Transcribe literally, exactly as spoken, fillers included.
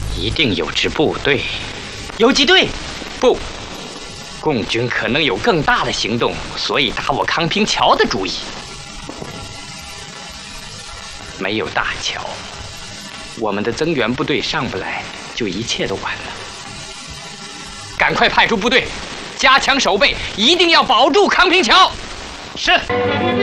一定有支部队， 游击队。 不，共军可能有更大的行动，所以打我康平桥的主意。没有大桥，我们的增援部队上不来，就一切都完了。赶快派出部队，加强守备，一定要保住康平桥。 是。